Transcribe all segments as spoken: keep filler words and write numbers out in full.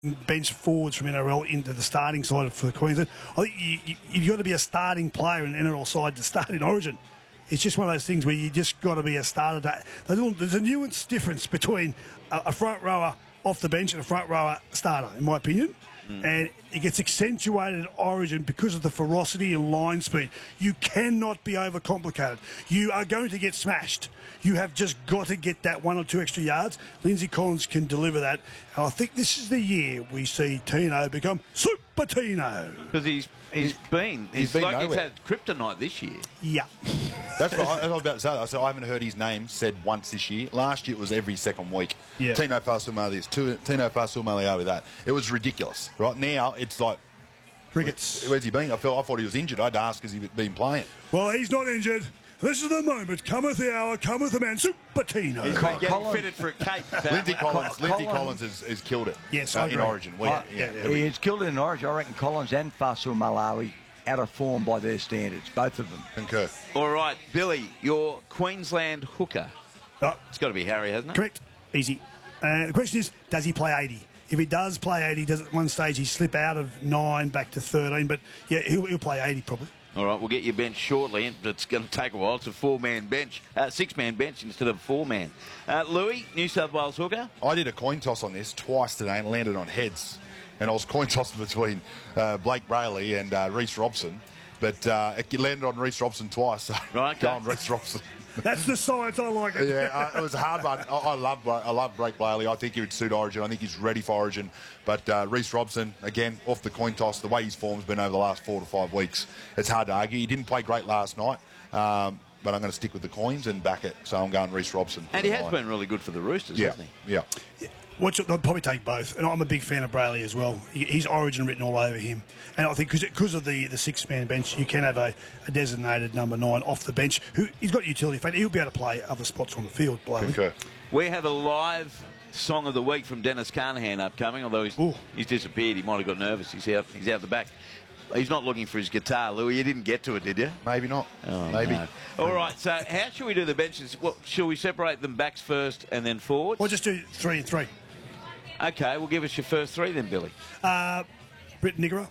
bench forwards from N R L into the starting side for Queensland. I think you, you, you've got to be a starting player in the N R L side to start in Origin. It's just one of those things where you just got to be a starter. To, there's a nuance difference between a, a front rower off the bench and a front rower starter, in my opinion. Mm. And it gets accentuated at Origin because of the ferocity and line speed. You cannot be overcomplicated. You are going to get smashed. You have just got to get that one or two extra yards. Lindsay Collins can deliver that. And I think this is the year we see Tino become Super Tino. Because he's he's been he's, he's been like nowhere. He's had kryptonite this year. Yeah. That's what I, I was about to say. I, said, I haven't heard his name said once this year. Last year it was every second week. Yeah. Tino Fa'asuamaleaui this, Tino Fa'asuamaleaui that. It was ridiculous. Right now it's like crickets. Where's he been? I felt I thought he was injured. I'd ask has he been playing. Well, he's not injured. This is the moment. Cometh the hour. Cometh the man. Super Tino. He's been getting fitted for a cape. Lindsay Collins. Lindsay Collins has, has killed it. Yes, uh, I in agree. Origin. We, I, yeah, yeah, he's killed it in Origin. I reckon Collins and Fa'asuamaleaui out of form by their standards, both of them. Concur. All right, Billy, your Queensland hooker. Oh. It's got to be Harry, hasn't it? Correct. Easy. Uh, the question is, does he play eighty? If he does play eighty, does at one stage he slip out of nine back to thirteen? But yeah, he'll, he'll play eighty probably. All right, we'll get your bench shortly. It's going to take a while. It's a four-man bench, uh, six-man bench instead of four-man. Uh, Louis, New South Wales hooker. I did a coin toss on this twice today and landed on heads. And I was coin tossing between uh, Blake Brayley and uh, Reece Robson. But uh, it landed on Reece Robson twice. So right, okay. Go on, Reece Robson. That's the science. I like it. Yeah, uh, it was a hard one. I, I love I love Blake Brayley. I think he would suit Origin. I think he's ready for Origin. But uh, Reece Robson, again, off the coin toss, the way his form's been over the last four to five weeks, it's hard to argue. He didn't play great last night. Um, but I'm going to stick with the coins and back it. So I'm going Reece Robson. And he has line. been really good for the Roosters, yeah. hasn't he? Yeah. yeah. Watch, they'll probably take both. And I'm a big fan of Brayley as well. He's Origin written all over him. And I think because of the, the six-man bench, you can have a, a designated number nine off the bench. Who He's got utility. In fact, he'll be able to play other spots on the field. Okay. We have a live song of the week from Dennis Carnahan upcoming, although he's, he's disappeared. He might have got nervous. He's out, he's out the back. He's not looking for his guitar, Louis. You didn't get to it, did you? Maybe not. Oh, Maybe. No. All right, so how should we do the benches? Well, shall we separate them backs first and then forwards? We'll just do three and three. Okay, well, give us your first three then, Billy. Uh, Britton Nikora,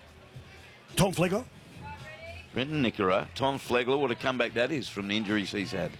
Tom Flegler. Britton Nikora, Tom Flegler, what a comeback that is from the injuries he's had.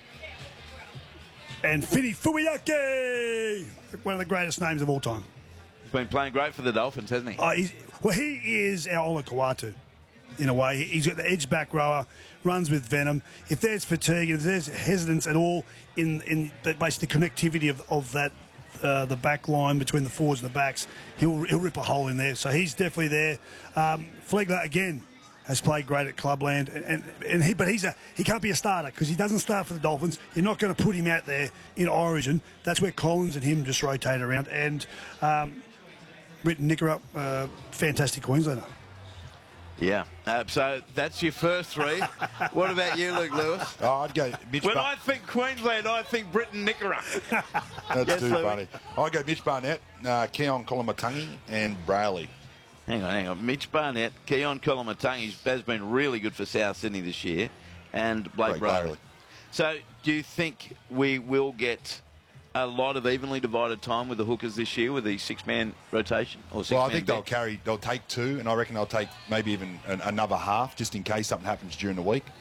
And Fini Fuiake, one of the greatest names of all time. He's been playing great for the Dolphins, hasn't he? Uh, he's, well, he is our Ola Kawatu, in a way. He's got the edge back rower, runs with venom. If there's fatigue, if there's hesitance at all in, in the, basically the connectivity of, of that, Uh, the back line between the forwards and the backs, he'll, he'll rip a hole in there. So he's definitely there. Um, Flegler, again, has played great at Clubland. And, and, and he, but he's a, he can't be a starter because he doesn't start for the Dolphins. You're not going to put him out there in Origin. That's where Collins and him just rotate around. And um, Britton Nikora, uh, fantastic Queenslander. Yeah. Uh, so that's your first three. What about you, Luke Lewis? Oh, I'd go Mitch When Bar- I think Queensland, I think Britton Nikora. That's yes, too Louis. funny. I'd go Mitch Barnett, uh, Keon Kolomatangi, and Brayley. Hang on, hang on. Mitch Barnett, Keon Kolomatangi has been really good for South Sydney this year, and Blake Brayley. So do you think we will get a lot of evenly divided time with the hookers this year with the six-man rotation? Or six well, I man think bench? they'll carry, they'll take two, and I reckon they'll take maybe even an, another half just in case something happens during the week.